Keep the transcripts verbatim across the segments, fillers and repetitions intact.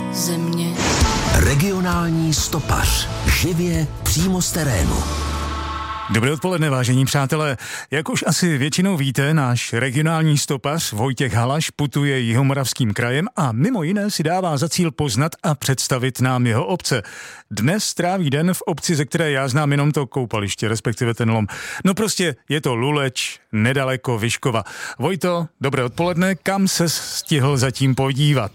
země. Regionální stopař. Živě přímo z terénu. Dobré odpoledne, vážení přátelé. Jak už asi většinou víte, náš regionální stopař Vojtěch Halaš putuje jihomoravským krajem a mimo jiné si dává za cíl poznat a představit nám jeho obce. Dnes tráví den v obci, ze které já znám jenom to koupaliště, respektive ten lom. No prostě je to Luleč, nedaleko Vyškova. Vojto, dobré odpoledne, kam ses stihl zatím podívat?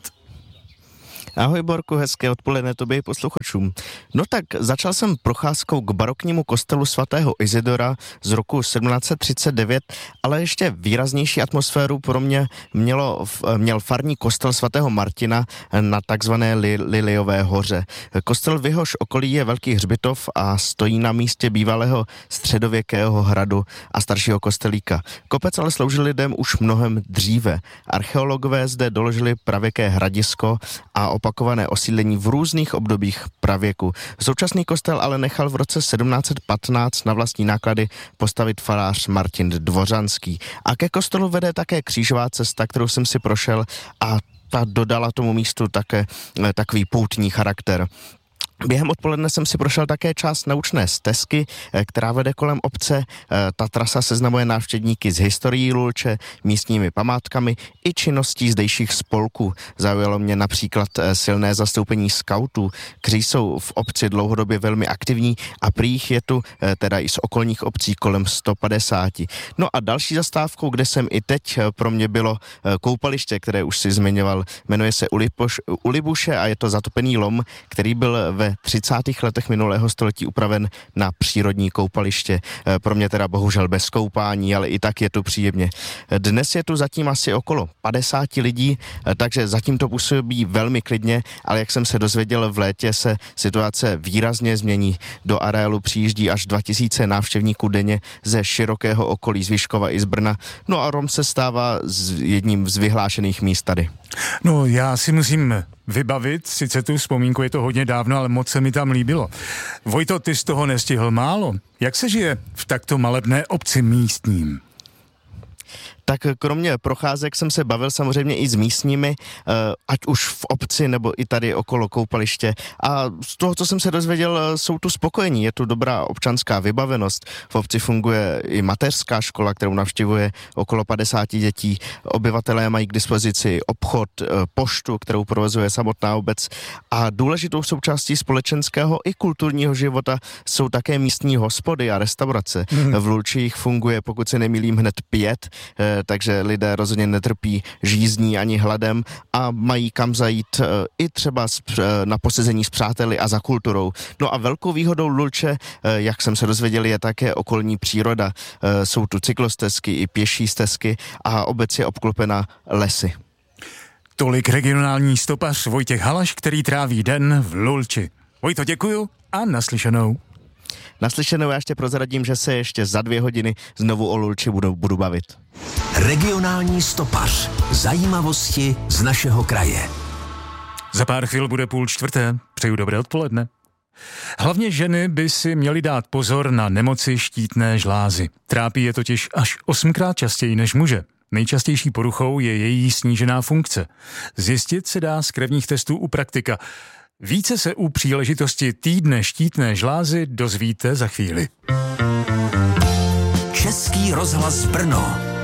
Ahoj Borku, hezké odpoledne tobě i posluchačům. No tak začal jsem procházkou k baroknímu kostelu svatého Izidora z roku sedmnáct set třicet devět, ale ještě výraznější atmosféru pro mě mělo, měl farní kostel svatého Martina na takzvané Liliové hoře. Kostel v jehož okolí je velký hřbitov a stojí na místě bývalého středověkého hradu a staršího kostelíka. Kopec ale sloužil lidem už mnohem dříve. Archeologové zde doložili pravěké hradisko a opakované osídlení v různých obdobích pravěku. Současný kostel ale nechal v roce sedmnáct set patnáct na vlastní náklady postavit farář Martin Dvořanský. A ke kostelu vede také křížová cesta, kterou jsem si prošel a ta dodala tomu místu také takový poutní charakter. Během odpoledne jsem si prošel také část naučné stezky, která vede kolem obce. Ta trasa seznamuje návštěvníky z historií Lulče, místními památkami i činností zdejších spolků. Zaujalo mě například silné zastoupení skautů, kteří jsou v obci dlouhodobě velmi aktivní a prý jich je tu teda i z okolních obcí kolem sto padesát. No a další zastávkou, kde jsem i teď, pro mě bylo koupaliště, které už si zmiňoval. Jmenuje se Uliboš, Ulibuše a je to zatopený lom, který byl ve třicátých letech minulého století upraven na přírodní koupaliště. Pro mě teda bohužel bez koupání, ale i tak je to příjemně. Dnes je tu zatím asi okolo padesát lidí, takže zatím to působí velmi klidně, ale jak jsem se dozvěděl, v létě se situace výrazně změní. Do areálu přijíždí až dva tisíce návštěvníků denně ze širokého okolí, z Vyškova i z Brna. No a Rom se stává z jedním z vyhlášených míst tady. No já si musím vybavit, sice tu vzpomínku, je to hodně dávno, ale moc se mi tam líbilo. Vojto, ty z toho nestihl málo. Jak se žije v takto malebné obci místním? Tak kromě procházek jsem se bavil samozřejmě i s místními, ať už v obci nebo i tady okolo koupaliště. A z toho, co jsem se dozvěděl, jsou tu spokojení. Je tu dobrá občanská vybavenost. V obci funguje i mateřská škola, kterou navštěvuje okolo padesát dětí. Obyvatelé mají k dispozici obchod, poštu, kterou provozuje samotná obec. A důležitou součástí společenského i kulturního života jsou také místní hospody a restaurace. Mm. V Lulčích funguje, pokud se nemýlím, hned pět, takže lidé rozhodně netrpí žízní ani hladem a mají kam zajít i třeba na posezení s přáteli a za kulturou. No a velkou výhodou Lulče, jak jsem se dozvěděl, je také okolní příroda. Jsou tu cyklostezky i pěší stezky a obec je obklopena lesy. Tolik regionální stopař Vojtěch Halaš, který tráví den v Lulči. Vojto, děkuju a naslyšenou. Naslyšenou, já ještě prozradím, že se ještě za dvě hodiny znovu o Lulči budu, budu bavit. Regionální stopař. Zajímavosti z našeho kraje. Za pár chvil bude půl čtvrté. Přeju dobré odpoledne. Hlavně ženy by si měly dát pozor na nemoci štítné žlázy. Trápí je totiž až osmkrát častěji než muže. Nejčastější poruchou je její snížená funkce. Zjistit se dá z krevních testů u praktika. Více se u příležitosti týdne štítné žlázy dozvíte za chvíli. Český rozhlas Brno.